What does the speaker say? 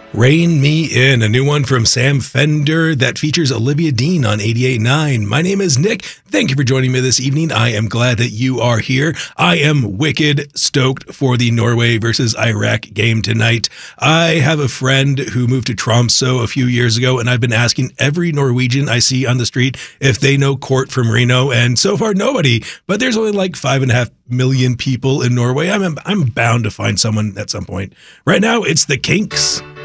Rein Me In, a new one from Sam Fender that features Olivia Dean on 88.9. My name is Nick. Thank you for joining me this evening. I am glad that you are here. I am wicked stoked for the Norway versus Iraq game tonight. I have a friend who moved to Tromsø a few years ago, and I've been asking every Norwegian I see on the street if they know Court from Reno, and so far nobody. But there's only like 5.5 million people in Norway. I'm bound to find someone at some point. Right now, it's the Kinks.